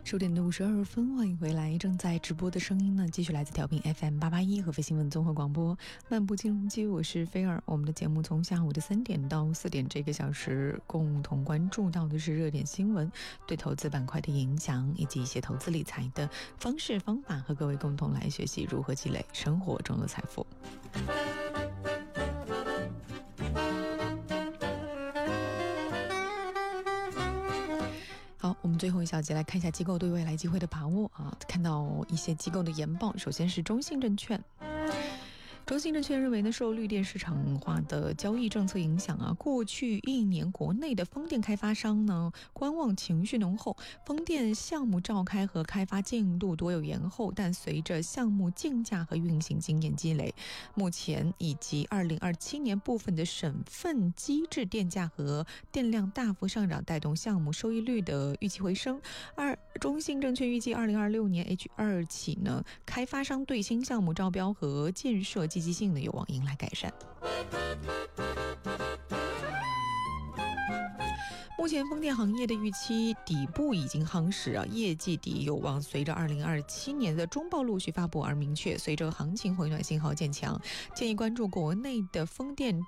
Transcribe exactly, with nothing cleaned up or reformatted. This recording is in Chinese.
十点的五十二分，欢迎回来。正在直播的声音呢，继续来自调频 F M 八八一合肥新闻综合广播漫步金融街，我是菲儿。我们的节目从下午的三点到四点这个小时，共同关注到的是热点新闻对投资板块的影响，以及一些投资理财的方式方法，和各位共同来学习如何积累生活中的财富。好，我们最后一小节来看一下机构对未来机会的把握啊。看到一些机构的研报，首先是中信证券。中信证券认为呢，受绿电市场化的交易政策影响啊，过去一年国内的风电开发商呢观望情绪浓厚，风电项目召开和开发进度多有延后，但随着项目竞价和运行经验积累，目前以及二零二七年部分的省份机制电价和电量大幅上涨，带动项目收益率的预期回升。二中信证券预计二零二六年 H 二 起呢，开发商对新项目招标和建设积极性呢有望迎来改善。目前风电行业的预期底部已经夯实啊，业绩底有望随着二零二七年的中报陆续发布而明确。随着行情回暖信号渐强，建议关注国内的风电